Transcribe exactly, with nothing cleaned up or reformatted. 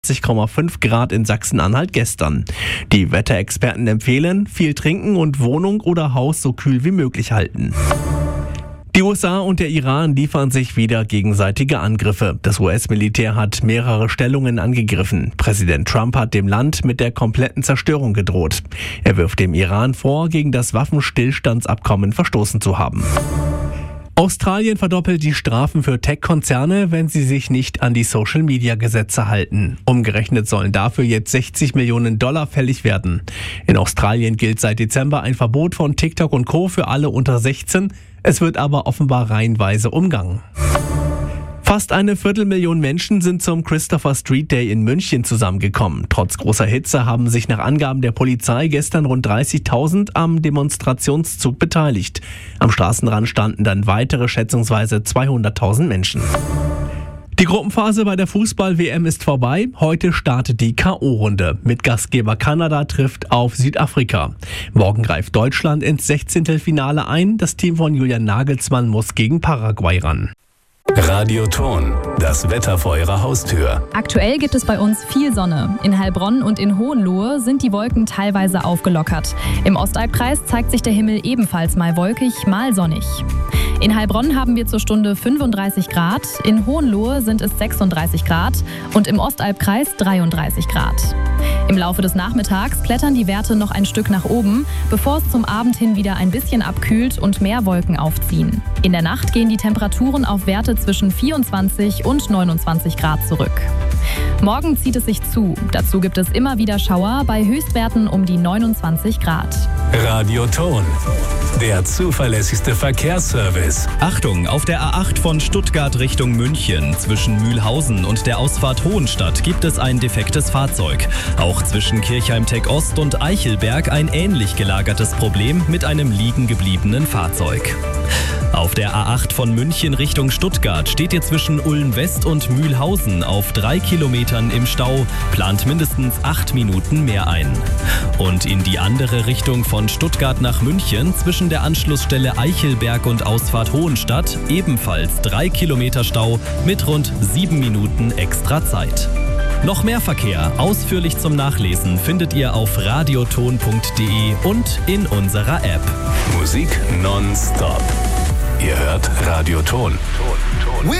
zwanzig Komma fünf Grad in Sachsen-Anhalt gestern. Die Wetterexperten empfehlen, viel trinken und Wohnung oder Haus so kühl wie möglich halten. Die U S A und der Iran liefern sich wieder gegenseitige Angriffe. Das U S-Militär hat mehrere Stellungen angegriffen. Präsident Trump hat dem Land mit der kompletten Zerstörung gedroht. Er wirft dem Iran vor, gegen das Waffenstillstandsabkommen verstoßen zu haben. Australien verdoppelt die Strafen für Tech-Konzerne, wenn sie sich nicht an die Social-Media-Gesetze halten. Umgerechnet sollen dafür jetzt sechzig Millionen Dollar fällig werden. In Australien gilt seit Dezember ein Verbot von TikTok und Co. für alle unter sechzehn. Es wird aber offenbar reihenweise umgangen. Fast eine Viertelmillion Menschen sind zum Christopher Street Day in München zusammengekommen. Trotz großer Hitze haben sich nach Angaben der Polizei gestern rund dreißigtausend am Demonstrationszug beteiligt. Am Straßenrand standen dann weitere schätzungsweise zweihunderttausend Menschen. Die Gruppenphase bei der Fußball-W M ist vorbei. Heute startet die K O-Runde. Mit Gastgeber Kanada trifft auf Südafrika. Morgen greift Deutschland ins Sechzehntelfinale ein. Das Team von Julian Nagelsmann muss gegen Paraguay ran. Radio Ton, das Wetter vor Ihrer Haustür. Aktuell gibt es bei uns viel Sonne. In Heilbronn und in Hohenlohe sind die Wolken teilweise aufgelockert. Im Ostalbkreis zeigt sich der Himmel ebenfalls mal wolkig, mal sonnig. In Heilbronn haben wir zur Stunde fünfunddreißig Grad, in Hohenlohe sind es sechsunddreißig Grad und im Ostalbkreis dreiunddreißig Grad. Im Laufe des Nachmittags klettern die Werte noch ein Stück nach oben, bevor es zum Abend hin wieder ein bisschen abkühlt und mehr Wolken aufziehen. In der Nacht gehen die Temperaturen auf Werte zwischen vierundzwanzig und neunundzwanzig Grad zurück. Morgen zieht es sich zu. Dazu gibt es immer wieder Schauer bei Höchstwerten um die neunundzwanzig Grad. Radio Ton, der zuverlässigste Verkehrsservice. Achtung, auf der A acht von Stuttgart Richtung München zwischen Mühlhausen und der Ausfahrt Hohenstadt gibt es ein defektes Fahrzeug. Auch zwischen Kirchheim-Tech Ost und Eichelberg ein ähnlich gelagertes Problem mit einem liegen gebliebenen Fahrzeug. Auf der A acht von München Richtung Stuttgart steht ihr zwischen Ulm West und Mühlhausen auf drei Kilometern im Stau, plant mindestens acht Minuten mehr ein. Und in die andere Richtung von Stuttgart nach München zwischen der Anschlussstelle Eichelberg und Ausfahrt Hohenstadt ebenfalls drei Kilometer Stau mit rund sieben Minuten extra Zeit. Noch mehr Verkehr, ausführlich zum Nachlesen, findet ihr auf radioton punkt de und in unserer App. Musik nonstop. Ihr hört Radio Ton.